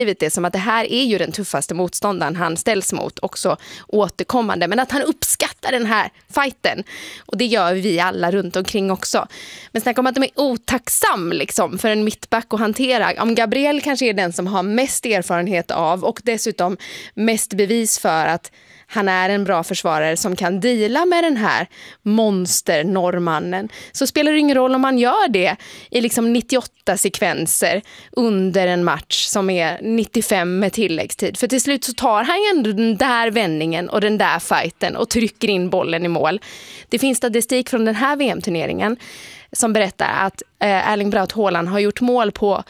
det som att det här är ju den tuffaste motståndaren han ställs mot, också återkommande. Men att han uppskattar den här fighten. Och det gör vi alla runt omkring också. Men snacka om att de är otacksam liksom, för en mittback att hantera. Om Gabriel kanske är den som har mest erfarenhet av och dessutom mest bevis för att han är en bra försvarare som kan deala med den här monster-norrmannen, så spelar det ingen roll om man gör det i liksom 98 sekvenser under en match som är 95 med tilläggstid. För till slut så tar han ändå den där vändningen och den där fighten och trycker in bollen i mål. Det finns statistik från den här VM-turneringen som berättar att Erling Braut Haaland har gjort mål på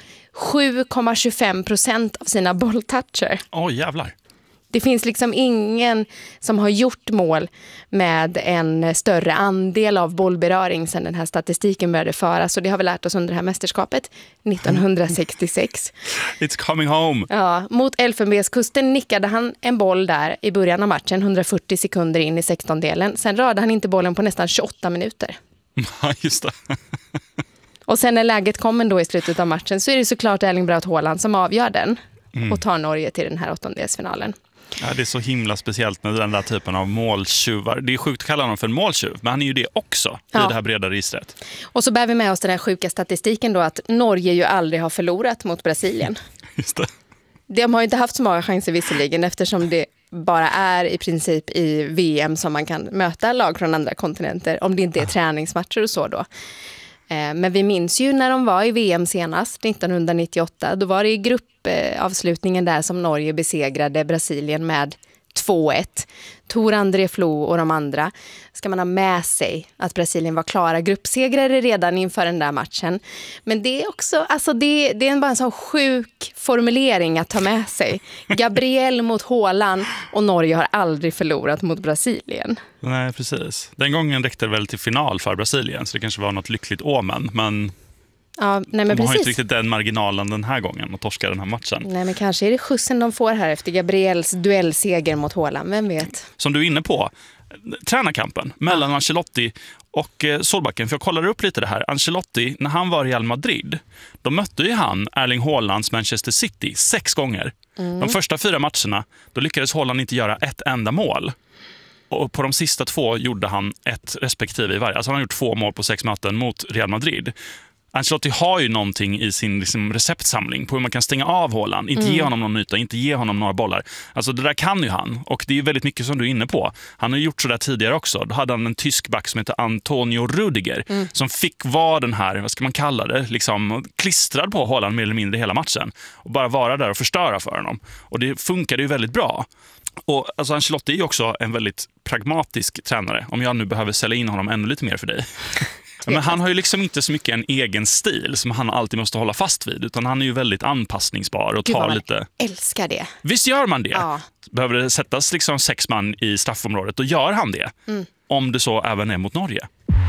7,25% av sina bolltoucher. Oj, jävlar. Det finns liksom ingen som har gjort mål med en större andel av bollberöring sedan den här statistiken började föras. Och det har vi lärt oss under det här mästerskapet 1966. It's coming home. Ja, mot Elfenbenskusten nickade han en boll där i början av matchen, 140 sekunder in i 16-delen. Sen rörde han inte bollen på nästan 28 minuter. Ja, just det. Och sen när läget kom ändå i slutet av matchen så är det såklart Erling Braut Haaland som avgör den och tar Norge till den här åttondelsfinalen. Ja, det är så himla speciellt med den där typen av måltjuvar. Det är sjukt att kalla honom för en måltjuv, men han är ju det också i det här breda registret. Och så bär vi med oss den här sjuka statistiken då att Norge ju aldrig har förlorat mot Brasilien. Just det. De har ju inte haft så många chanser visserligen, eftersom det bara är i princip i VM som man kan möta lag från andra kontinenter, om det inte är träningsmatcher och så då. Men vi minns ju när de var i VM senast, 1998. Då var det i gruppavslutningen där som Norge besegrade Brasilien med 2-1. Tor André Flo och de andra. Ska man ha med sig att Brasilien var klara gruppsegrare redan inför den där matchen. Men det är också, alltså det är bara en sån sjuk formulering att ta med sig. Gabriel mot Haaland och Norge har aldrig förlorat mot Brasilien. Nej, precis. Den gången räckte det väl till final för Brasilien, så det kanske var något lyckligt omen, men... Ja, nej, men de precis. har inte riktigt den marginalen den här gången och torskar den här matchen. Nej, men kanske är det skjutsen de får här efter Gabriels duellseger mot Haaland, vem vet? Som du är inne på, tränarkampen mellan Ancelotti och Solbacken. För jag kollade upp lite det här. Ancelotti, när han var i Real Madrid, då mötte ju han Erling Haalands Manchester City 6 gånger. De första 4 matcherna, då lyckades Haaland inte göra ett enda mål. Och på de sista 2 gjorde han ett respektive i varje. Alltså han har gjort 2 mål på 6 möten mot Real Madrid. Ancelotti har ju någonting i sin liksom receptsamling på hur man kan stänga av Haaland. Inte ge honom någon yta, inte ge honom några bollar. Alltså det där kan ju han. Och det är ju väldigt mycket som du är inne på. Han har gjort så där tidigare också. Då hade han en tysk back som heter Antonio Rudiger. Som fick vara den här, vad ska man kalla det, liksom klistrad på Haaland mer eller mindre hela matchen. Och bara vara där och förstöra för honom. Och det funkade ju väldigt bra. Och alltså Ancelotti är ju också en väldigt pragmatisk tränare. Om jag nu behöver sälja in honom ännu lite mer för dig. Men han har ju liksom inte så mycket en egen stil som han alltid måste hålla fast vid, utan han är ju väldigt anpassningsbar och tar lite... Älskar det. Visst gör man det? Ja. Behöver det sättas liksom 6 man i straffområdet, och gör han det. Om det så även är mot Norge.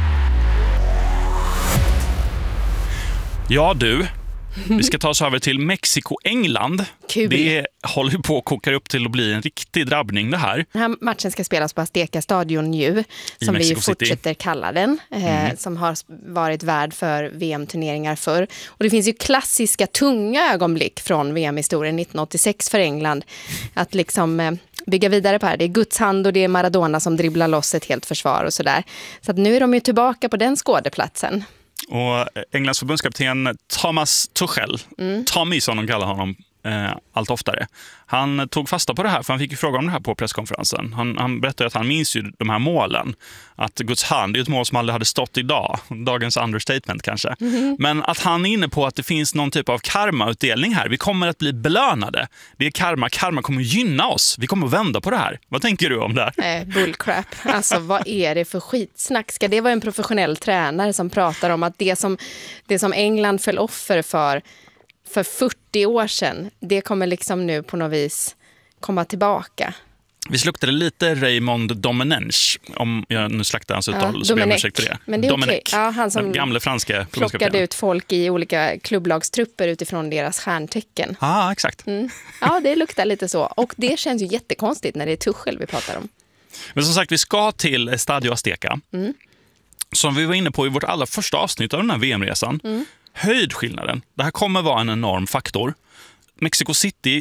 Ja du, vi ska ta oss över till Mexiko-England. Kul. Det håller på att koka upp till att bli en riktig drabbning det här. Den här matchen ska spelas på Azteca Stadion nu, som vi ju fortsätter kalla den, som har varit värd för VM-turneringar förr. Och det finns ju klassiska tunga ögonblick från VM-historien 1986 för England. Att liksom bygga vidare på här. Det är Guds hand och det är Maradona som dribblar loss ett helt försvar och sådär. Så att nu är de ju tillbaka på den skådeplatsen. Och Englands förbundskapten Thomas Tuchel, Tommy som de kallar honom allt oftare, han tog fasta på det här, för han fick ju fråga om det här på presskonferensen. Han berättade att han minns ju de här målen. Att Guds hand är ett mål som aldrig hade stått idag. Dagens understatement kanske. Men att han är inne på att det finns någon typ av karmautdelning här. Vi kommer att bli belönade. Det är karma. Karma kommer gynna oss. Vi kommer att vända på det här. Vad tänker du om det här? Bullcrap. Alltså vad är det för skitsnack? Ska det vara en professionell tränare som pratar om att det som England föll offer för 40 år sedan, det kommer liksom nu på något vis komma tillbaka. Vi sluktade lite Raymond Domenech, om jag nu slaktar hans uttal, så ber jag ursäkt för det. Men det är Domenech, ja, han som den gamla franska plockade ut folk i olika klubblagstrupper utifrån deras stjärntecken. Ja, exakt. Ja, det luktar lite så. Och det känns ju jättekonstigt när det är Tuchel vi pratar om. Men som sagt, vi ska till Stadio Azteca. Som vi var inne på i vårt allra första avsnitt av den här VM-resan. Höjdskillnaden. Det här kommer vara en enorm faktor. Mexico City